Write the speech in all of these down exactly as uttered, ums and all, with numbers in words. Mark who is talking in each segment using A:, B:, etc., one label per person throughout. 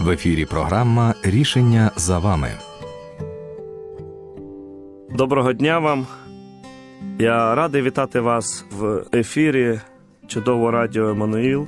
A: В ефірі програма «Рішення за вами».
B: Доброго дня вам. Я радий вітати вас в ефірі чудового радіо «Еммануїл».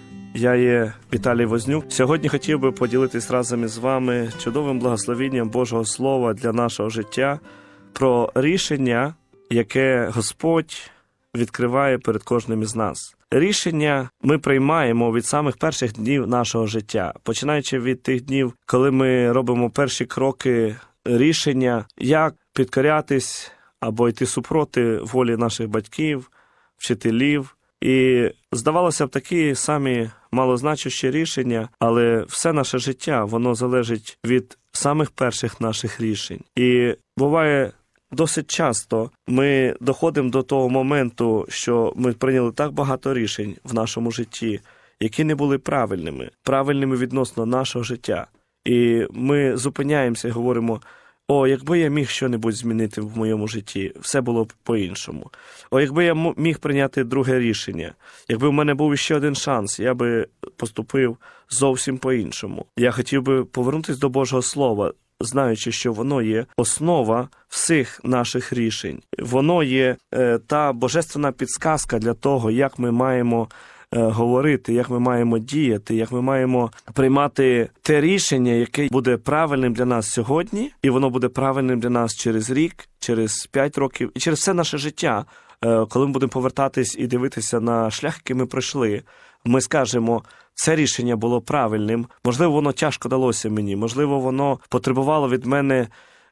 B: Я є Віталій Вознюк. Сьогодні хотів би поділитись разом із вами чудовим благословенням Божого Слова для нашого життя про рішення, яке Господь відкриває перед кожним із нас. Рішення ми приймаємо від самих перших днів нашого життя, починаючи від тих днів, коли ми робимо перші кроки рішення, як підкорятись або йти супроти волі наших батьків, вчителів. І, здавалося б, такі самі малозначущі рішення, але все наше життя, воно залежить від самих перших наших рішень. І буває, досить часто ми доходимо до того моменту, що ми прийняли так багато рішень в нашому житті, які не були правильними, правильними відносно нашого життя. І ми зупиняємося і говоримо: «О, якби я міг щось змінити в моєму житті, все було б по-іншому. О, якби я міг прийняти друге рішення, якби в мене був ще один шанс, я би поступив зовсім по-іншому». Я хотів би повернутися до Божого Слова, знаючи, що воно є основа всіх наших рішень. Воно є е, та божественна підсказка для того, як ми маємо говорити, як ми маємо діяти, як ми маємо приймати те рішення, яке буде правильним для нас сьогодні, і воно буде правильним для нас через рік, через п'ять років, і через все наше життя. Коли ми будемо повертатись і дивитися на шлях, який ми пройшли, ми скажемо: це рішення було правильним, можливо, воно тяжко далося мені, можливо, воно потребувало від мене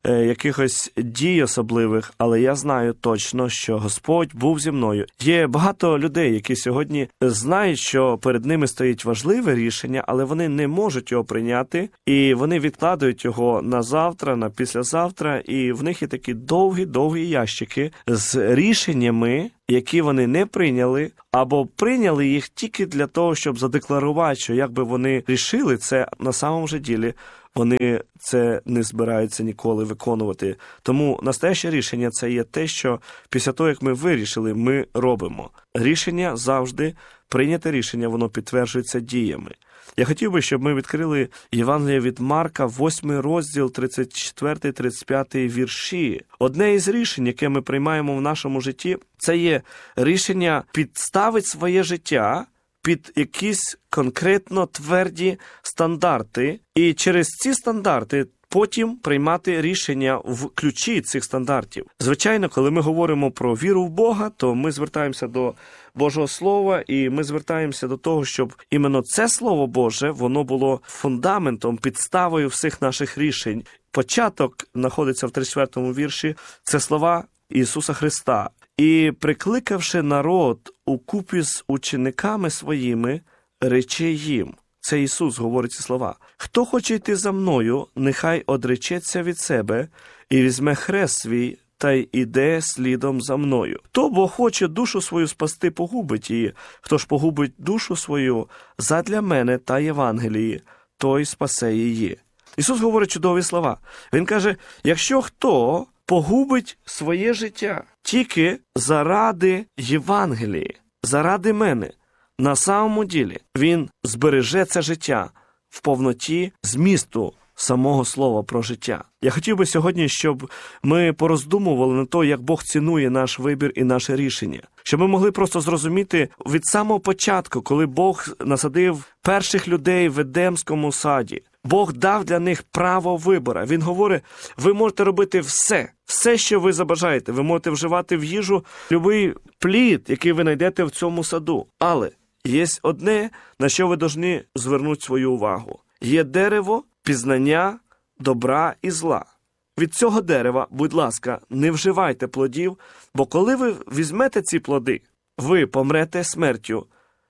B: якихось дій особливих, але я знаю точно, що Господь був зі мною. Є багато людей, які сьогодні знають, що перед ними стоїть важливе рішення, але вони не можуть його прийняти, і вони відкладають його на завтра, на післязавтра, і в них є такі довгі-довгі ящики з рішеннями, які вони не прийняли, або прийняли їх тільки для того, щоб задекларувати, що якби вони рішили це, на самому же ділі вони це не збираються ніколи виконувати. Тому настояще рішення – це є те, що після того, як ми вирішили, ми робимо. Рішення завжди, прийняте рішення, воно підтверджується діями. Я хотів би, щоб ми відкрили Євангеліє від Марка, восьмий розділ, тридцять четвертий тридцять п'ятий вірші. Одне із рішень, яке ми приймаємо в нашому житті, це є рішення підставити своє життя під якісь конкретно тверді стандарти, і через ці стандарти потім приймати рішення в ключі цих стандартів. Звичайно, коли ми говоримо про віру в Бога, то ми звертаємося до Божого Слова, і ми звертаємося до того, щоб іменно це Слово Боже, воно було фундаментом, підставою всіх наших рішень. Початок знаходиться в тридцять четвертому вірші, це слова Ісуса Христа. «І, прикликавши народ укупі з учениками своїми, рече їм». Це Ісус говорить ці слова. «Хто хоче йти за мною, нехай одречеться від себе і візьме хрест свій, та й іде слідом за мною. Хто бо хоче душу свою спасти, погубить її. Хто ж погубить душу свою задля мене та Євангелії, той спасе її». Ісус говорить чудові слова. Він каже: якщо хто погубить своє життя тільки заради Євангелії, заради мене, на самому ділі він збереже це життя в повноті змісту самого слова про життя. Я хотів би сьогодні, щоб ми пороздумували на те, як Бог цінує наш вибір і наше рішення. Щоб ми могли просто зрозуміти від самого початку, коли Бог насадив перших людей в Едемському саді, Бог дав для них право вибору. Він говорить: ви можете робити все, все, що ви забажаєте. Ви можете вживати в їжу будь-який плід, який ви знайдете в цьому саду. Але є одне, на що ви повинні звернути свою увагу. Є дерево пізнання добра і зла. Від цього дерева, будь ласка, не вживайте плодів, бо коли ви візьмете ці плоди, ви помрете смертю.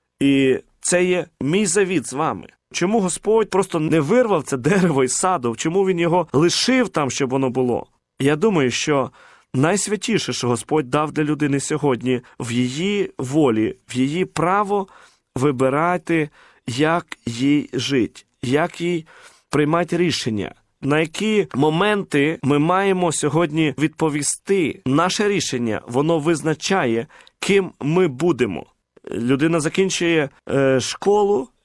B: І це є мій завіт з вами. Чому Господь просто не вирвав це дерево із саду? Чому Він його лишив там, щоб воно було? Я думаю, що найсвятіше, що Господь дав для людини сьогодні, в її волі, в її право вибирати, як їй жити, як їй приймати рішення. На які моменти ми маємо сьогодні відповісти. Наше рішення, воно визначає, ким ми будемо. Людина закінчує е, школу,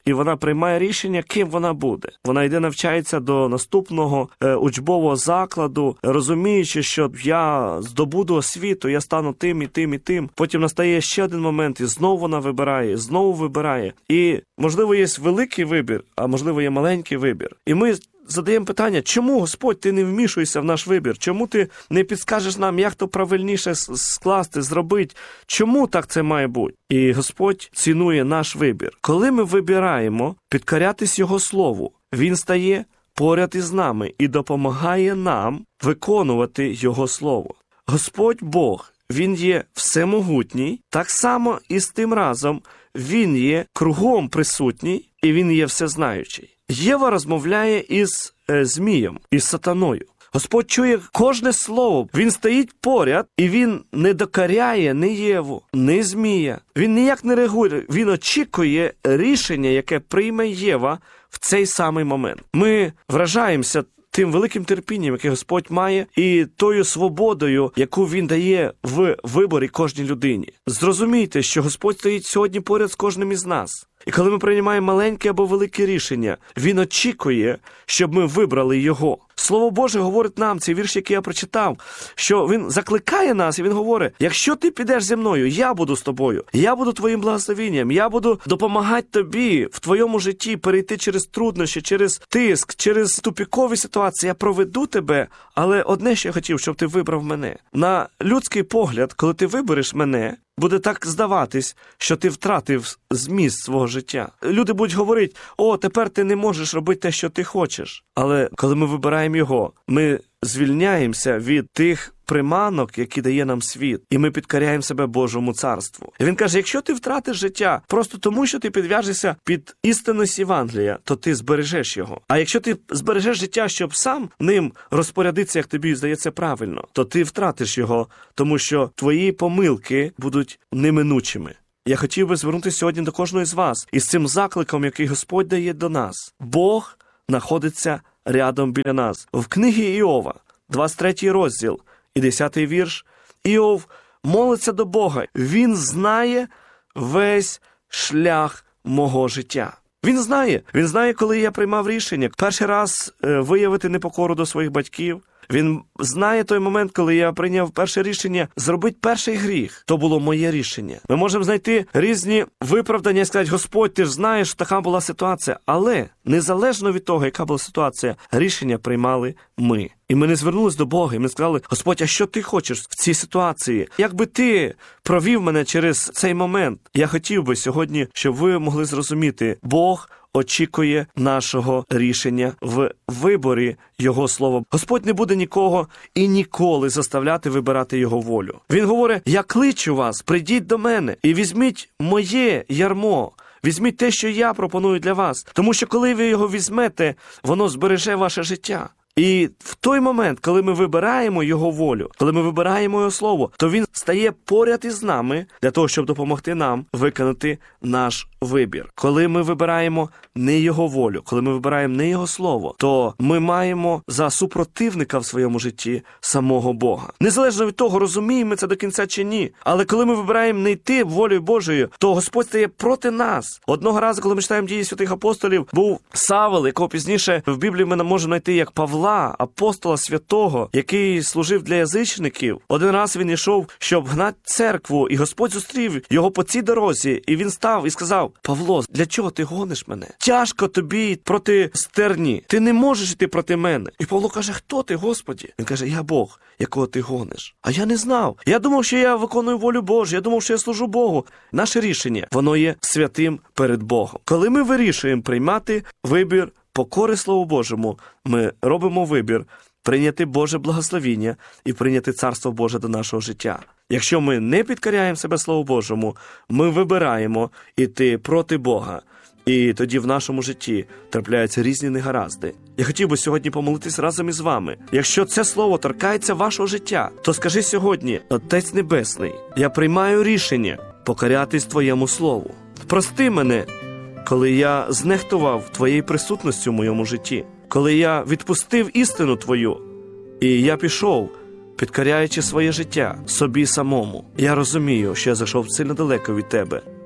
B: і вона приймає рішення, ким вона буде. Вона йде навчається до наступного е, учбового закладу, розуміючи, що я здобуду освіту, я стану тим і тим і тим. Потім настає ще один момент, і знову вона вибирає, знову вибирає. І, можливо, є великий вибір, а можливо, є маленький вибір. І ми задаємо питання, чому, Господь, ти не вмішуєшся в наш вибір? Чому ти не підскажеш нам, як то правильніше скласти, зробити? Чому так це має бути? І Господь цінує наш вибір. Коли ми вибираємо підкорятись Його Слову, Він стає поряд із нами і допомагає нам виконувати Його Слово. Господь Бог, Він є всемогутній, так само і з тим разом Він є кругом присутній і Він є всезнаючий. Єва розмовляє із е, Змієм, із сатаною. Господь чує кожне слово. Він стоїть поряд, і він не докоряє ні Єву, ні Змія. Він ніяк не реагує. Він очікує рішення, яке прийме Єва в цей самий момент. Ми вражаємося тим великим терпінням, яке Господь має, і тою свободою, яку Він дає в виборі кожній людині. Зрозумійте, що Господь стоїть сьогодні поряд з кожним із нас. І коли ми приймаємо маленьке або велике рішення, Він очікує, щоб ми вибрали Його. Слово Боже говорить нам, цей вірш, який я прочитав, що Він закликає нас, і Він говорить, якщо ти підеш зі мною, я буду з тобою, я буду твоїм благословенням, я буду допомагати тобі в твоєму житті перейти через труднощі, через тиск, через тупікові ситуації, я проведу тебе, але одне, що я хотів, щоб ти вибрав мене. На людський погляд, коли ти вибереш мене, буде так здаватись, що ти втратив зміст свого життя. Люди будуть говорити, о, тепер ти не можеш робити те, що ти хочеш. Але коли ми вибираємо Його, ми звільняємося від тих приманок, які дає нам світ, і ми підкоряємо себе Божому царству. І Він каже, якщо ти втратиш життя просто тому, що ти підв'яжешся під істинність Євангелія, то ти збережеш його. А якщо ти збережеш життя, щоб сам ним розпорядитися, як тобі здається правильно, то ти втратиш його, тому що твої помилки будуть неминучими. Я хотів би звернутися сьогодні до кожного з вас із цим закликом, який Господь дає до нас. Бог знаходиться рядом біля нас. В книгі Іова, двадцять третій розділ і десятий вірш, Іов молиться до Бога. Він знає весь шлях мого життя. Він знає. Він знає, коли я приймав рішення перший раз е, виявити непокору до своїх батьків. Він знає той момент, коли я прийняв перше рішення зробити перший гріх. То було моє рішення. Ми можемо знайти різні виправдання і сказати, Господь, ти ж знаєш, що така була ситуація. Але незалежно від того, яка була ситуація, рішення приймали ми. І ми не звернулись до Бога, і ми сказали, Господь, а що ти хочеш в цій ситуації? Як би ти провів мене через цей момент? Я хотів би сьогодні, щоб ви могли зрозуміти, Бог очікує нашого рішення в виборі Його Слова. Господь не буде нікого і ніколи заставляти вибирати Його волю. Він говорить, я кличу вас, прийдіть до мене і візьміть моє ярмо. Візьміть те, що я пропоную для вас. Тому що коли ви його візьмете, воно збереже ваше життя. І в той момент, коли ми вибираємо Його волю, коли ми вибираємо Його Слово, то Він стає поряд із нами для того, щоб допомогти нам виконати наш вибір. Коли ми вибираємо не Його волю, коли ми вибираємо не Його Слово, то ми маємо за супротивника в своєму житті самого Бога. Незалежно від того, розуміємо ми це до кінця чи ні, але коли ми вибираємо не йти волею Божою, то Господь стає проти нас. Одного разу, коли ми читаємо Дії святих апостолів, був Савел, якого пізніше в Біблії ми можемо знайти як Павла, апостола святого, який служив для язичників. Один раз він йшов, щоб гнати церкву, і Господь зустрів його по цій дорозі, і він став і сказав, Павло, для чого ти гониш мене? Тяжко тобі проти стерні. Ти не можеш йти проти мене. І Павло каже, хто ти, Господі? Він каже, я Бог, якого ти гониш. А я не знав. Я думав, що я виконую волю Божу, я думав, що я служу Богу. Наше рішення, воно є святим перед Богом. Коли ми вирішуємо приймати вибір покори Слову Божому, ми робимо вибір прийняти Боже благословіння і прийняти Царство Боже до нашого життя. Якщо ми не підкоряємо себе Слову Божому, ми вибираємо іти проти Бога. І тоді в нашому житті трапляються різні негаразди. Я хотів би сьогодні помолитись разом із вами. Якщо це слово торкається вашого життя, то скажи сьогодні, Отець Небесний, я приймаю рішення покорятись Твоєму Слову. Прости мене, коли я знехтував Твоєю присутністю в моєму житті, коли я відпустив істину Твою, і я пішов, підкоряючи своє життя собі самому. Я розумію, що я зайшов сильно далеко від Тебе,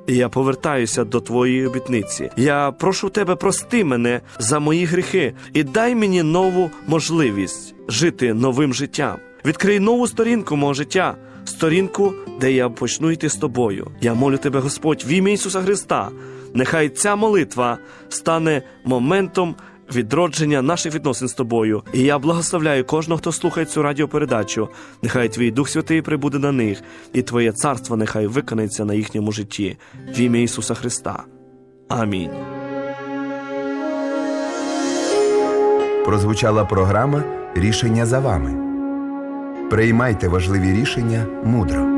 B: І я повертаюся до Твоєї обітниці. Я прошу Тебе, прости мене за мої гріхи і дай мені нову можливість жити новим життям. Відкрий нову сторінку мого життя, сторінку, де я почну йти з Тобою. Я молю Тебе, Господь, в ім'я Ісуса Христа. Нехай ця молитва стане моментом відродження наших відносин з Тобою. І я благословляю кожного, хто слухає цю радіопередачу. Нехай Твій Дух Святий прибуде на них, і Твоє царство нехай виконається на їхньому житті. В ім'я Ісуса Христа. Амінь.
C: Прозвучала програма «Рішення за вами». Приймайте важливі рішення мудро.